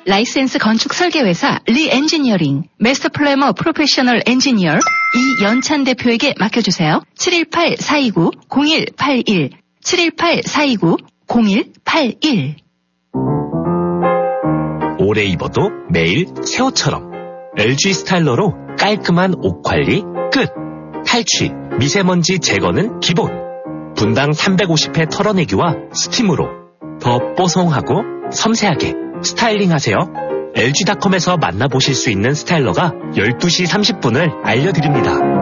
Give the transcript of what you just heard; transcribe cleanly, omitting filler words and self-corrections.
라이센스 건축 설계회사 리엔지니어링, 마스터 플래머 프로페셔널 엔지니어 이연찬 대표에게 맡겨주세요. 718-429-0181 718-429-0181 오래 입어도 매일 새 옷처럼 LG 스타일러로 깔끔한 옷 관리 끝. 탈취, 미세먼지 제거는 기본. 분당 350회 털어내기와 스팀으로 더 뽀송하고 섬세하게 스타일링하세요. LG닷컴에서 만나보실 수 있는 스타일러가 12시 30분을 알려드립니다.